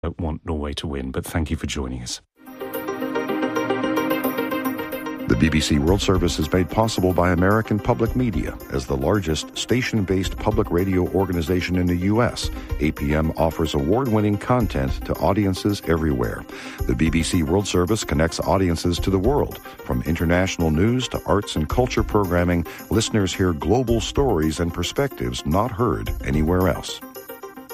want Norway to win, but thank you for joining us. The BBC World Service is made possible by American Public Media. As the largest station-based public radio organization in the U.S., APM offers award-winning content to audiences everywhere. The BBC World Service connects audiences to the world. From international news to arts and culture programming, listeners hear global stories and perspectives not heard anywhere else.